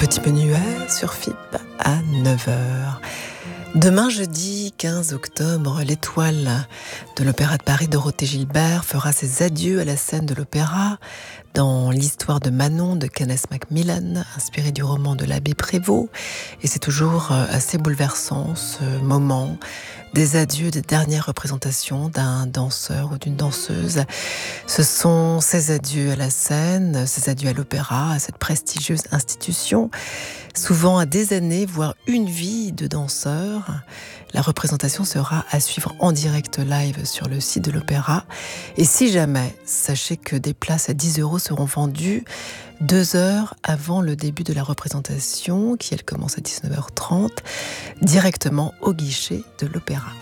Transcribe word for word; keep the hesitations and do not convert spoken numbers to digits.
Petit menuet sur F I P à neuf heures. Demain, jeudi quinze octobre, l'étoile de l'Opéra de Paris, Dorothée Gilbert, fera ses adieux à la scène de l'opéra dans l'histoire de Manon de Kenneth Macmillan, inspiré du roman de l'abbé Prévost. Et c'est toujours assez bouleversant, ce moment des adieux, des dernières représentations d'un danseur ou d'une danseuse. Ce sont ces adieux à la scène, ces adieux à l'opéra, à cette prestigieuse institution, souvent à des années, voire une vie de danseur. La représentation sera à suivre en direct live sur le site de l'opéra. Et si jamais, sachez que des places à dix euros seront vendues deux heures avant le début de la représentation, qui elle commence à dix-neuf heures trente, directement au guichet de l'opéra.